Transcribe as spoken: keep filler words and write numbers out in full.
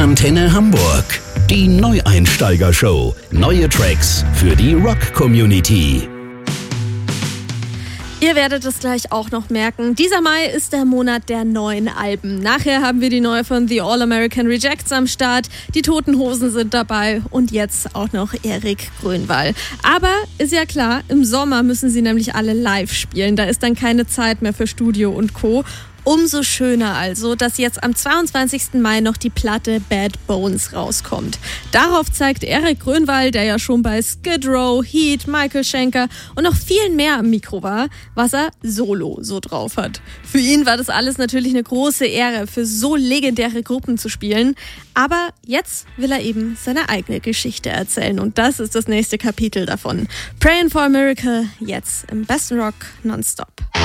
Antenne Hamburg. Die Neueinsteiger-Show. Neue Tracks für die Rock-Community. Ihr werdet es gleich auch noch merken. Dieser Mai ist der Monat der neuen Alben. Nachher haben wir die neue von The All American Rejects am Start. Die Toten Hosen sind dabei und jetzt auch noch Erik Grönwall. Aber ist ja klar, im Sommer müssen sie nämlich alle live spielen. Da ist dann keine Zeit mehr für Studio und Co. Umso schöner also, dass jetzt am zweiundzwanzigsten Mai noch die Platte Bad Bones rauskommt. Darauf zeigt Erik Grönwall, der ja schon bei Skid Row, Heat, Michael Schenker und noch viel mehr am Mikro war, was er solo so drauf hat. Für ihn war das alles natürlich eine große Ehre, für so legendäre Gruppen zu spielen. Aber jetzt will er eben seine eigene Geschichte erzählen und das ist das nächste Kapitel davon. Praying for a Miracle, jetzt im besten Rock nonstop.